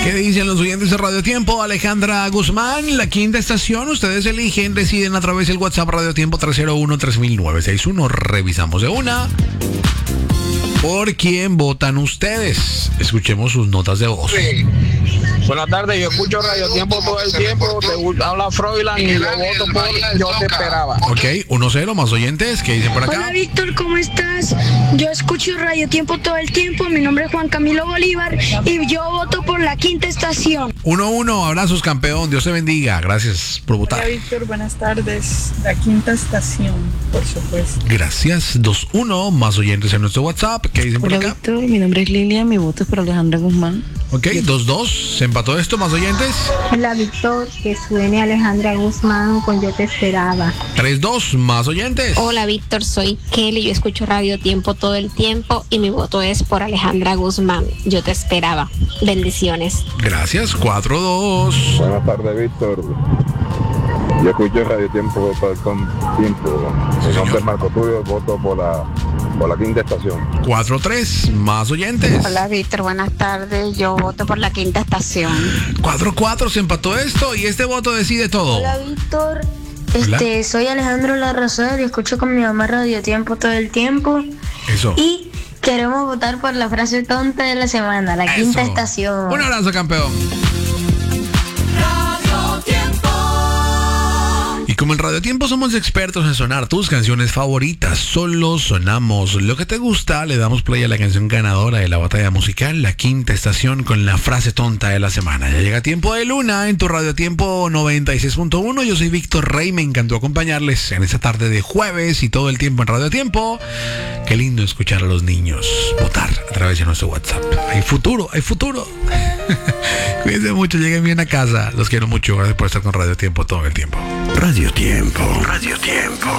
¿Qué dicen los oyentes de Radio Tiempo? Alejandra Guzmán, la quinta estación. Ustedes eligen, deciden a través del WhatsApp Radio Tiempo 301-3961. Revisamos de una. ¿Por quién votan ustedes? Escuchemos sus notas de voz. Sí. Buenas tardes, yo escucho Radio Tiempo todo el tiempo. Habla Froilán y yo voto por Yo Te Esperaba. Ok, 1-0, más oyentes. ¿Qué dicen por acá? Hola Víctor, ¿cómo estás? Yo escucho Radio Tiempo todo el tiempo. Mi nombre es Juan Camilo Bolívar y yo voto por la quinta estación. 1-1, abrazos campeón. Dios te bendiga. Gracias por votar. Hola Víctor, buenas tardes. La quinta estación, por supuesto. Gracias. 2-1, más oyentes en nuestro WhatsApp. ¿Qué dicen por Hola acá? Víctor, mi nombre es Lilian, mi voto es por Alejandra Guzmán. Ok, 2-2. ¿Se empató esto, más oyentes? Hola Víctor, que suene Alejandra Guzmán con Yo Te Esperaba. 3-2, más oyentes. Hola Víctor, soy Kelly, yo escucho Radio Tiempo todo el tiempo y mi voto es por Alejandra Guzmán. Yo Te Esperaba. Bendiciones. Gracias, 4-2. Buenas tardes, Víctor. Yo escucho Radio Tiempo con tiempo. Mi nombre es Marco Tulio, voto por la quinta estación. 4-3, más oyentes. Hola Víctor, buenas tardes. Yo voto por la quinta estación. 4-4, se empató esto y este voto decide todo. Hola Víctor, Hola. soy Alejandro Larrazón y escucho con mi mamá Radio Tiempo todo el tiempo. Eso. Y queremos votar por la frase tonta de la semana, la quinta Eso. estación. Un abrazo, campeón. Y como en Radio Tiempo somos expertos en sonar tus canciones favoritas, solo sonamos lo que te gusta, le damos play a la canción ganadora de la batalla musical, la quinta estación con la frase tonta de la semana. Ya llega Tiempo de Luna en tu Radio Tiempo 96.1. Yo soy Víctor Rey, me encantó acompañarles en esta tarde de jueves y todo el tiempo en Radio Tiempo. Qué lindo escuchar a los niños votar a través de nuestro WhatsApp. Hay futuro, hay futuro. Cuídense mucho, lleguen bien a casa. Los quiero mucho, gracias por estar con Radio Tiempo todo el tiempo. Radio Tiempo. Radio Tiempo.